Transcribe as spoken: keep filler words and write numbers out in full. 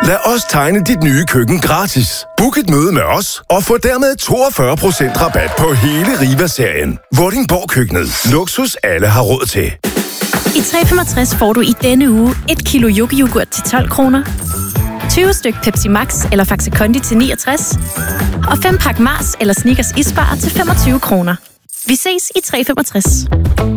Lad os tegne dit nye køkken gratis. Book et møde med os og få dermed toogfyrre procent rabat på hele Riva-serien. Vordingborg Køkkenet. Luksus alle har råd til. I tre komma femogtres får du i denne uge et kilo yoghurt til tolv kroner, tyve styk Pepsi Max eller Faxe Kondi til niogtres og fem pak Mars eller Snickers isbar til femogtyve kroner. Vi ses i tre komma femogtres.